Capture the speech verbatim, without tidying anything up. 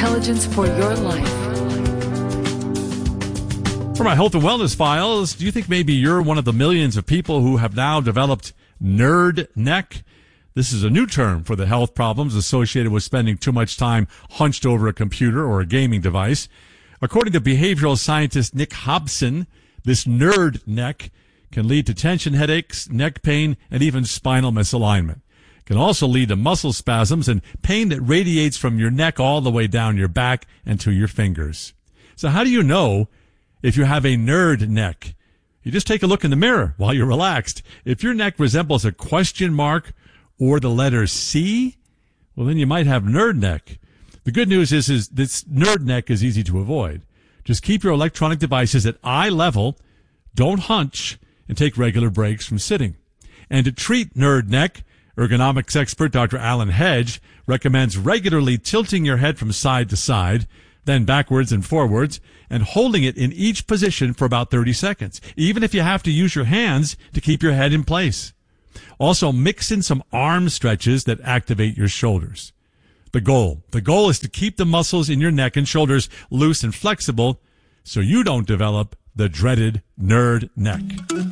intelligence for your life. For my health and wellness files, do you think maybe you're one of the millions of people who have now developed nerd neck? This is a new term for the health problems associated with spending too much time hunched over a computer or a gaming device. According to behavioral scientist Nick Hobson, this nerd neck can lead to tension headaches, neck pain, and even spinal misalignment. It can also lead to muscle spasms and pain that radiates from your neck all the way down your back and to your fingers. So how do you know if you have a nerd neck? You just take a look in the mirror while you're relaxed. If your neck resembles a question mark or the letter C, well, then you might have nerd neck. The good news is, is this nerd neck is easy to avoid. Just keep your electronic devices at eye level, don't hunch, and take regular breaks from sitting. And to treat nerd neck, ergonomics expert Doctor Alan Hedge recommends regularly tilting your head from side to side, then backwards and forwards, and holding it in each position for about thirty seconds, even if you have to use your hands to keep your head in place. Also, mix in some arm stretches that activate your shoulders. The goal. The goal is to keep the muscles in your neck and shoulders loose and flexible so you don't develop the dreaded nerd neck.